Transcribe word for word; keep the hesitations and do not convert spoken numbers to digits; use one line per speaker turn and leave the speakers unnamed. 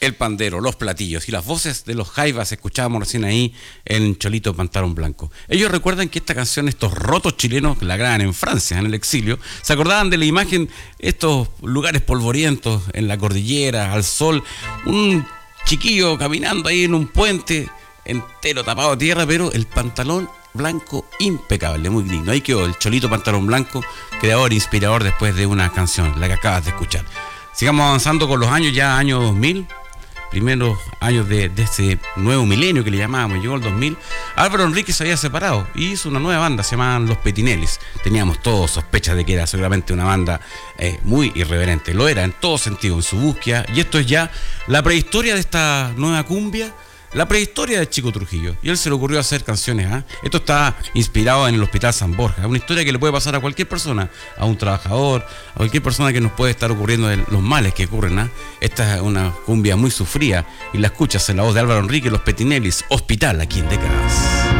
el pandero, los platillos y las voces de los jaivas escuchábamos recién ahí en Cholito Pantalón Blanco. Ellos recuerdan que esta canción, estos rotos chilenos que la graban en Francia, en el exilio, se acordaban de la imagen, estos lugares polvorientos en la cordillera, al sol, un chiquillo caminando ahí en un puente entero tapado de tierra, pero el pantalón blanco impecable, muy digno. Ahí quedó el Cholito Pantalón Blanco, creador, inspirador después de una canción, la que acabas de escuchar. Sigamos avanzando con los años, ya año dos mil, primeros años de, de este nuevo milenio que le llamábamos, llegó el dos mil. Álvaro Enríquez se había separado y hizo una nueva banda, se llamaban Los Petinelis. Teníamos todos sospechas de que era seguramente una banda eh, muy irreverente, lo era en todo sentido, en su búsqueda, y esto es ya la prehistoria de esta nueva cumbia, la prehistoria de Chico Trujillo, y él se le ocurrió hacer canciones. ¿eh? Esto está inspirado en el Hospital San Borja, una historia que le puede pasar a cualquier persona, a un trabajador, a cualquier persona que nos puede estar ocurriendo de los males que ocurren. ¿eh? Esta es una cumbia muy sufrida y la escuchas en la voz de Álvaro Enríquez, Los Petinelis, Hospital, aquí en Décadas.